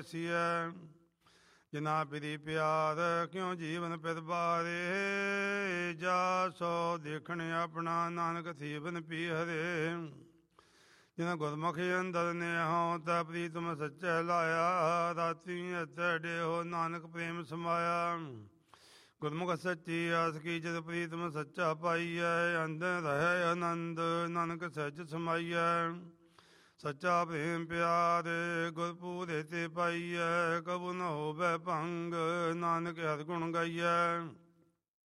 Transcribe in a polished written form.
ਵੈਸੀਐ। ਜਿਨਾ ਪਿਰੀ ਪਿਆਰ ਕਿਉ ਜੀਵਨ ਪਿਤ ਬਾਰੇ, ਜਾ ਸੋ ਦੇਖਣ ਆਪਣਾ ਨਾਨਕ ਥੀਵਨ ਪੀ ਹਰੇ। ਜਿਨਾ ਗੁਰਮੁਖੀ ਅੰਦਰ ਨੇਹੋ ਤਾ ਪ੍ਰੀਤਮ ਸੱਚੈ ਲਾਇਆ, ਰਾਤੀ ਅਤੈ ਡੇਹੋ ਨਾਨਕ ਪ੍ਰੇਮ ਸਮਾਇਆ। ਗੁਰਮੁਖ ਸੱਚੀ ਆਸ ਕੀ ਜਦ ਪ੍ਰੀਤਮ ਸੱਚਾ ਪਾਈਐ, ਅੰਦਰ ਰਹਿ ਆਨੰਦ ਨਾਨਕ ਸਹਿਜ ਸਮਾਈਐ। ਸੱਚਾ ਪ੍ਰੇਮ ਪਿਆਰ ਗੁਰਪੂਰੇ ਤੇ ਪਾਈਐ, ਕਬੂ ਨ ਹੋਵੈ ਭੰਗ ਨਾਨਕ ਹਰਿ ਗੁਣ ਗਾਈਐ।